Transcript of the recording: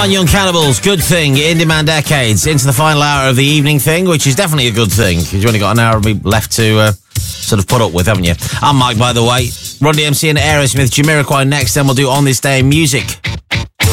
on, Young Cannibals, Good Thing, Indie Man Decades, into the final hour of the evening thing, which is definitely a good thing, because you've only got an hour left to sort of put up with, haven't you? I'm Mike, by the way. Run DMC and Aerosmith, Jamiroquai next, then we'll do On This Day in Music.